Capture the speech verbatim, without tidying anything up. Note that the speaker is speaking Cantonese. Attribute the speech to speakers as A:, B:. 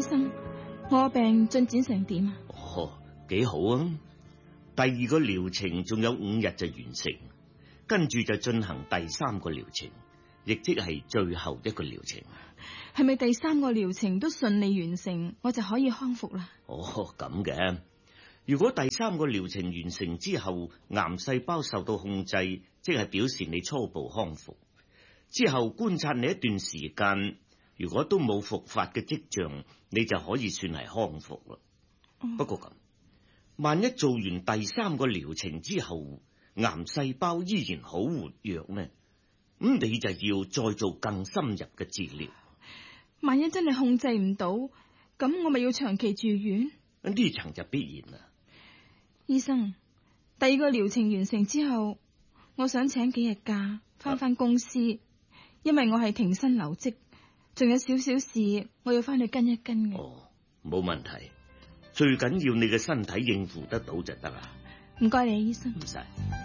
A: 生，我病進展成點啊？
B: 哦，幾好啊！第二個療程仲有五日就完成，跟住就進行第三個療程，亦即係最後一個療程。
A: 係咪第三個療程都順利完成，我就可以康復啦？
B: 哦，咁嘅。如果第三個療程完成之後，癌細胞受到控制，即係表示你初步康復。之後觀察你一段時間，如果都冇復發嘅跡象，你就可以算係康復啦。嗯、不過咁，萬一做完第三個療程之後，癌細胞依然好活躍呢？咁你就要再做更深入嘅治療。
A: 萬一真係控制唔到，咁我咪要長期住院？
B: 呢層就必然啦。
A: 醫生，第二個療程完成之後，我想請幾日假翻返公司，啊、因為我係停薪留職，仲有少少事我要翻去跟一跟嘅。
B: 哦，冇問題，最緊要你嘅身體應付得到就得啦。
A: 唔該你，醫生。
B: 唔使。